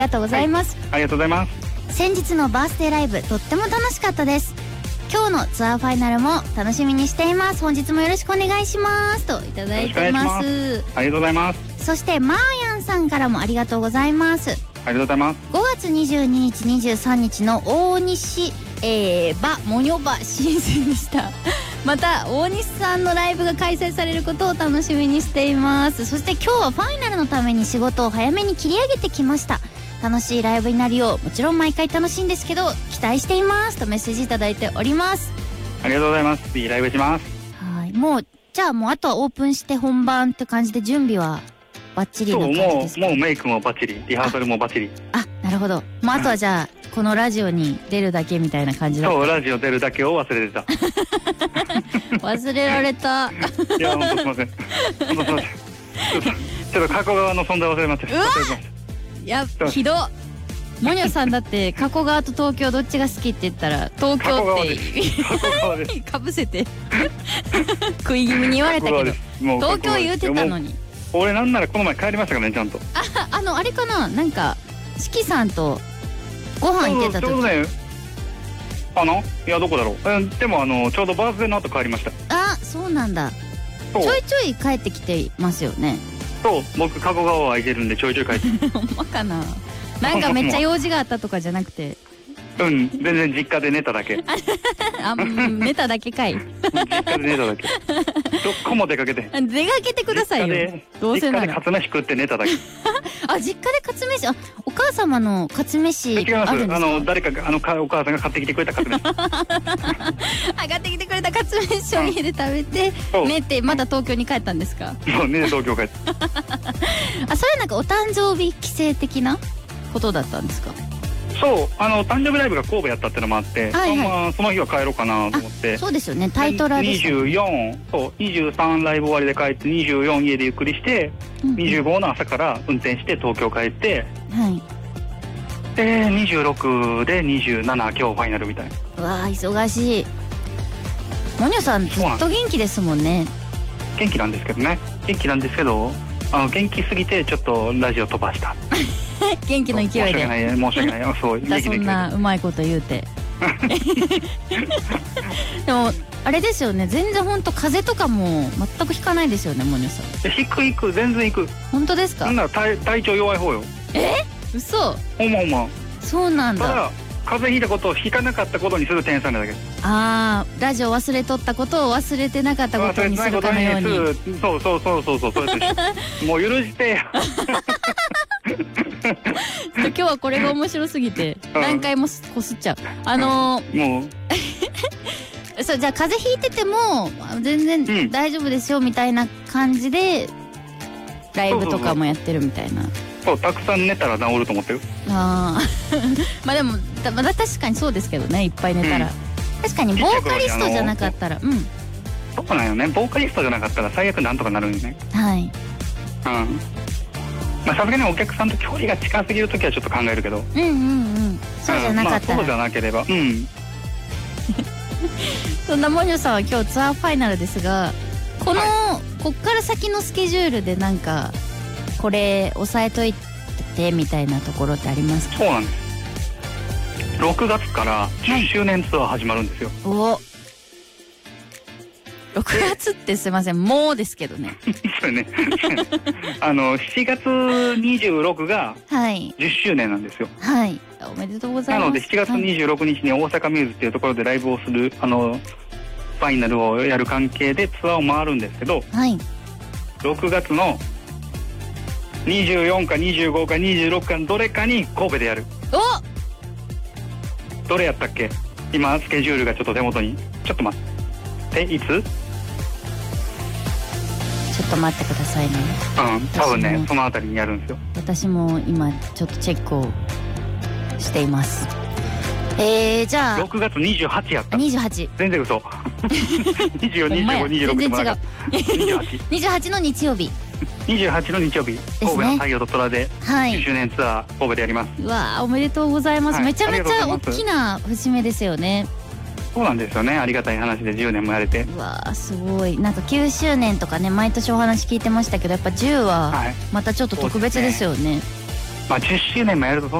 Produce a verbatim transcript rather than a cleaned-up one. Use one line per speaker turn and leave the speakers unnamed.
ありがとうございます、
はい、ありがとうございます。
先日のバースデーライブとっても楽しかったです。今日のツアーファイナルも楽しみにしています。本日もよろしくお願いしますといただいてます。
ありがとうございます。
そしてマーヤンさんからもありがとうございます。
ありがとうございます。
ごがつにじゅうににちにじゅうさんにちの大西えー、バモニョバ新鮮でした。また大西さんのライブが開催されることを楽しみにしています。そして今日はファイナルのために仕事を早めに切り上げてきました。楽しいライブになるようもちろん毎回楽しいんですけど期待していますとメッセージいただいております。
ありがとうございます。いいライブします。
はい、もうじゃあもうあとはオープンして本番って感じで準備はバッチリな感じですか？
そう、もうもうメイクもバッチリ、リハーサルもバッチリ。
あ、なるほど。もうあとはじゃあこのラジオに出るだけみたいな感じだった。
そう、ラジオ出るだけを忘れてた。
忘れられた。
いや、本当すいません。本当すいません。ちょっと、ちょっと加古川の存在忘れました。
うわいや、ひどっ。モニョさんだって加古川と東京どっちが好きって言ったら東京ってかぶせて食い気味に言われたけど東京言うてたのに。
俺なんならこの前帰りましたからね、ちゃんと。
あ、あのあれかな、なんか四季さんとご飯行ってた時。そうね。
あのいやどこだろう。うん、でもあのちょうどバースデーの後帰りました。
あ、そうなんだ。ちょいちょい帰ってきてますよね。
そう、僕加古川を愛してるんでちょいちょい帰って。
ほんまかな。なんかめっちゃ用事があったとかじゃなくて。
うん、全然実家で寝ただけ。
あ、寝ただけかい。
実家で寝ただけ。どこも出かけて。
出かけてくださいよ。どうせなら。
実家でカツ飯食って寝ただけ。
あ、実家でカツ飯、あ、お母様のカツ飯あるんですか？
違います。あの誰かあのお母さんが買ってきてくれたカツ飯。あ、
買ってきてくれたカツ飯を家で食べて寝てまた東京に帰ったんですか？
そう、寝て東京帰って。
あ、それなんかお誕生日帰省的なことだったんですか？
そう、あの誕生日ライブが神戸やったってのもあって、はいはい、そのまあ、その日は帰ろうかなと思って。
そうですよね、タイトラでした、ね、
にじゅうよん、そうにじゅうさんライブ終わりで帰ってにじゅうよん家でゆっくりして、うん、にじゅうごの朝から運転して東京帰って、はい、でにじゅうろくでにじゅうなな今日ファイナルみたいな。
うわー忙しい。モニョさんずっと元気ですもんね。
元気なんですけどね、元気なんですけど、あの元気すぎてちょっとラジオ飛ばした。
元気の勢いで。申し訳ない、
申し訳ない。そう、
だそんなうまいこと言うて。でもあれですよね、全然本当風邪とかも全くひかないですよね、モニョさん。
ひくひく全然ひく。
本当ですか？
なんなら 体, 体調弱い方よ。
え？嘘。
ほんまほんま。
そうなんだ。
ただ風邪ひいたことをひかなかったことにする天才なだけ。
ああ、ラジオ忘れとったことを忘れてなかったことにするかのように。
そうそうそうそうそう、それと一緒。もう許してよ。
今日はこれが面白すぎて何回もこすっちゃう。あのー、もうそう、じゃあ風邪ひいてても全然大丈夫ですよみたいな感じでライブとかもやってるみたいな。
そう、たくさん寝たら治ると思ってる。
ああまあでもだ、まだ確かにそうですけどね、いっぱい寝たら、うん、確かにボーカリストじゃなかったら、うん、
そうなんよね、ボーカリストじゃなかったら最悪なんとかなるんよね。
はい。
うん、まあさすがにお客さんと距離が近すぎるときはちょっと考えるけど、
うんうんうん、そうじゃなかったら、
まあ、そうじゃなければ、うん。
そんなモニョさんは今日ツアーファイナルですが、この、はい、こっから先のスケジュールでなんかこれ押さえといてみたいなところってありますか？
そうなんです。ろくがつからじゅっしゅうねんツアー始まるんですよ。
はい、おろくがつってすいません、もうですけどね。
そうね。あのしちがつにじゅうろくがじゅっしゅうねんなんですよ。
はい。おめでとうございます。
なのでしちがつにじゅうろくにちに大阪ミューズっていうところでライブをするあのファイナルをやる関係でツアーを回るんですけど、はい、ろくがつのにじゅうよんかにじゅうごかにじゅうろくかのどれかに神戸でやる。
お、
どれやったっけ？今スケジュールがちょっと手元に。ちょっと待って、いつ？ちょ
っと待ってくださいね。
うん、多分ねそのあたりにやるんですよ。
私も今ちょっとチェックをしています。えー、じゃあ
ろくがつにじゅうはちやった。
にじゅうはち。
全然嘘。にじゅうよん、にじゅうご、にじゅうろく
全然違う。にじゅうはち。にじゅうはちの日曜日。
にじゅうはちの日曜日、神戸の太陽と虎でじゅっしゅうねんツアー神戸でやります。
うわー、おめでとうございます。はい、めちゃめちゃ大きな節目ですよね。
そうなんですよね、ありがたい話でじゅうねんもやれて。
うわー、すごい。なんかきゅうしゅうねんとかね、毎年お話聞いてましたけど、やっぱじゅうはまたちょっと特別ですよね。
うまあ、じゅっしゅうねんもやると